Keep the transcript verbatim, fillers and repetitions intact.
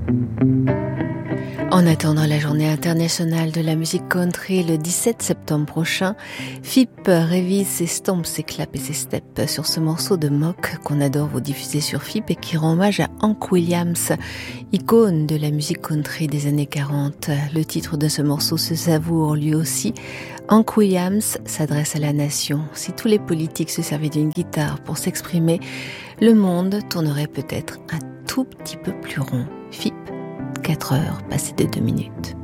En attendant la journée internationale de la musique country le dix-sept septembre prochain, Phipp révise ses stomps, ses claps et ses steps sur ce morceau de Mock qu'on adore vous diffuser sur Phipp et qui rend hommage à Hank Williams, icône de la musique country des années quarante. Le titre de ce morceau se savoure lui aussi. Hank Williams s'adresse à la nation. Si tous les politiques se servaient d'une guitare pour s'exprimer, le monde tournerait peut-être un tout petit peu plus rond. Phipp, quatre heures passées de deux minutes.